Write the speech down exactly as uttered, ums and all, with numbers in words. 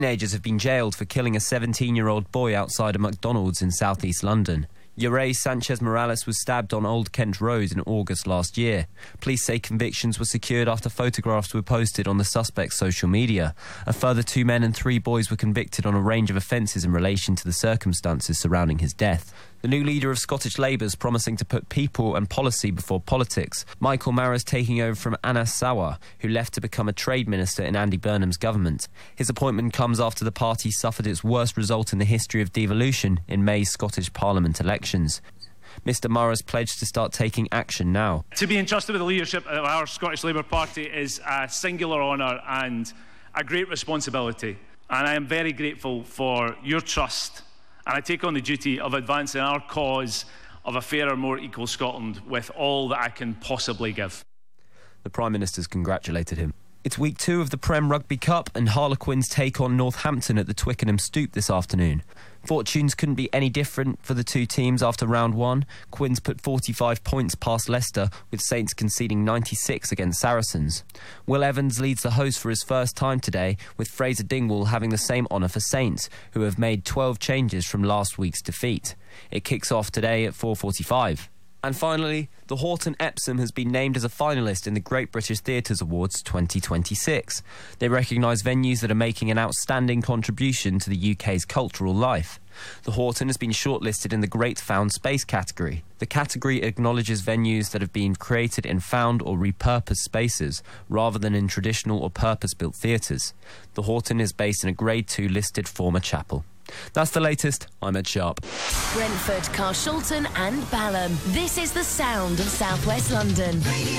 Teenagers have been jailed for killing a seventeen-year-old boy outside a McDonald's in southeast London. Uriel Sanchez Morales was stabbed on Old Kent Road in August last year. Police say convictions were secured after photographs were posted on the suspect's social media. A further two men and three boys were convicted on a range of offences in relation to the circumstances surrounding his death. The new leader of Scottish Labour is promising to put people and policy before politics. Michael Marr's taking over from Anas Sarwar, who left to become a trade minister in Andy Burnham's government. His appointment comes after the party suffered its worst result in the history of devolution in May's Scottish Parliament elections. Mr Marr has pledged to start taking action now. To be entrusted with the leadership of our Scottish Labour Party is a singular honour and a great responsibility. And I am very grateful for your trust. And I take on the duty of advancing our cause of a fairer, more equal Scotland with all that I can possibly give. The Prime Minister's congratulated him. It's week two of the Prem Rugby Cup and Harlequins take on Northampton at the Twickenham Stoop this afternoon. Fortunes couldn't be any different for the two teams after round one. Quins put forty-five points past Leicester, with Saints conceding ninety-six against Saracens. Will Evans leads the host for his first time today, with Fraser Dingwall having the same honour for Saints, who have made twelve changes from last week's defeat. It kicks off today at four forty-five. And finally, the Horton Epsom has been named as a finalist in the Great British Theatres Awards twenty twenty-six. They recognise venues that are making an outstanding contribution to the U K's cultural life. The Horton has been shortlisted in the Great Found Space category. The category acknowledges venues that have been created in found or repurposed spaces, rather than in traditional or purpose-built theatres. The Horton is based in a Grade two listed former chapel. That's the latest. I'm Ed Sharp. Brentford, Carshalton and Balham. This is the sound of South West London.